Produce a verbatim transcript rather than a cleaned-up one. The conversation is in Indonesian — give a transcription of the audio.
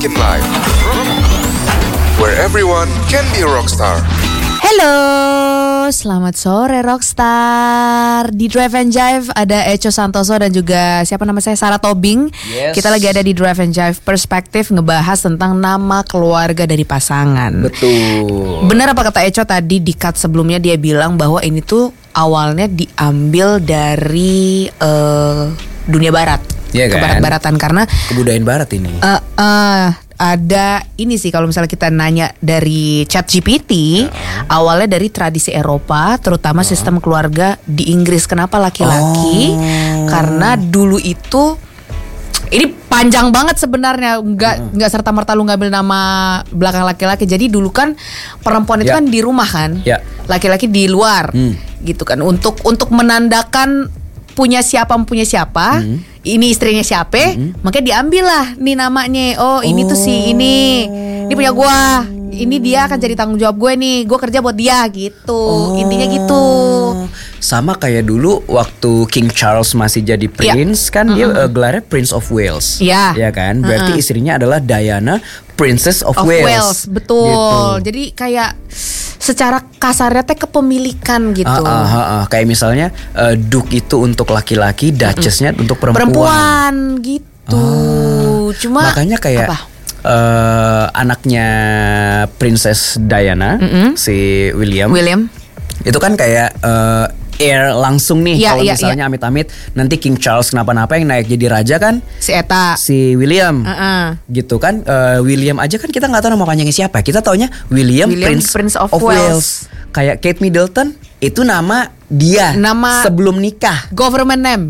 Rockin' Life, where everyone can be a rockstar. Halo, selamat sore Rockstar. Di Drive and Jive ada Echo Santoso dan juga siapa nama saya, Sarah Tobing. Yes. Kita lagi ada di Drive and Jive Perspektif, ngebahas tentang nama keluarga dari pasangan. Betul. Benar apa kata Echo tadi di cut sebelumnya, dia bilang bahwa ini tuh awalnya diambil dari uh, dunia barat, Iya kan? kebarat-baratan, karena Kebudayaan barat ini. Uh, uh, ada ini sih, kalau misalnya kita nanya dari ChatGPT, Ya. awalnya dari tradisi Eropa, terutama sistem keluarga di Inggris. Kenapa laki-laki? Oh. Karena dulu itu, ini panjang banget sebenarnya, nggak nggak serta merta lu ngambil nama belakang laki-laki. Jadi dulu kan perempuan itu Ya. kan di rumah kan, Ya. laki-laki di luar, Hmm. gitu kan. Untuk untuk menandakan punya siapa punya siapa, Hmm. ini istrinya siapa, makanya diambil lah nih namanya. Oh ini tuh si ini, ini punya gua, ini dia akan jadi tanggung jawab gue nih, gue kerja buat dia gitu. Intinya gitu. Sama kayak dulu waktu King Charles masih jadi prince, kan dia uh, gelarnya Prince of Wales. Iya. Ya kan? Berarti istrinya adalah Diana, Princess of, Of Wales. Wales, betul. Gitu. Jadi kayak secara kasarnya teh kepemilikan gitu. Ah, ah, ah, ah. Kayak misalnya uh, Duke itu untuk laki-laki, Duchessnya untuk perempuan. Perempuan gitu. Cuma Makanya kayak apa? uh, anaknya Princess Diana, si William, William. itu kan kayak uh, heir langsung nih. Iya, Kalau iya, misalnya amit-amit nanti King Charles kenapa-napa, yang naik jadi raja kan Si Eta. si William. Uh-uh. Gitu kan. Uh, William aja kan kita nggak tahu nama panjangnya siapa. Kita taunya William, William, Prince, Prince of of, Wales. Wales. Kayak Kate Middleton itu nama dia Nama- sebelum nikah. Government name.